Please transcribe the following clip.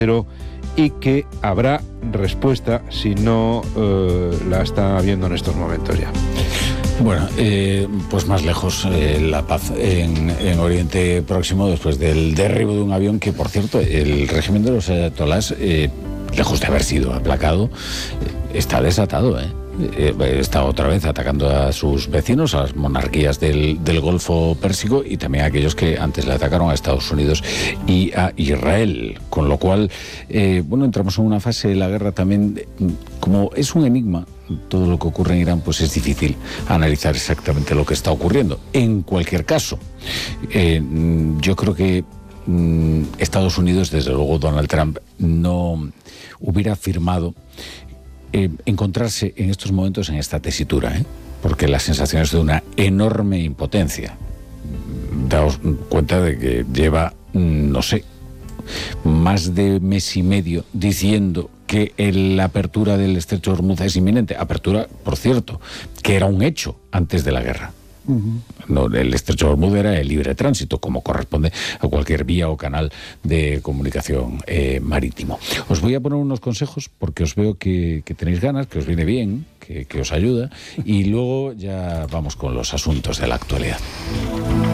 y que habrá respuesta si no la está habiendo en estos momentos ya. Bueno, pues más lejos la paz en Oriente Próximo después del derribo de un avión que, por cierto, el régimen de los ayatolás, lejos de haber sido aplacado, está desatado, está otra vez atacando a sus vecinos, a las monarquías del Golfo Pérsico y también a aquellos que antes le atacaron a Estados Unidos y a Israel. Con lo cual, entramos en una fase de la guerra también, como es un enigma, todo lo que ocurre en Irán, pues es difícil analizar exactamente lo que está ocurriendo. En cualquier caso, yo creo que Estados Unidos, desde luego Donald Trump, no hubiera firmado encontrarse en estos momentos en esta tesitura, porque la sensación es de una enorme impotencia. Daos cuenta de que lleva, más de mes y medio diciendo que la apertura del Estrecho de Hormuz es inminente. Apertura, por cierto, que era un hecho antes de la guerra. No, el Estrecho de Hormuz era el libre tránsito, como corresponde a cualquier vía o canal de comunicación marítimo. Os voy a poner unos consejos porque os veo que tenéis ganas, que os viene bien, que os ayuda, y luego ya vamos con los asuntos de la actualidad.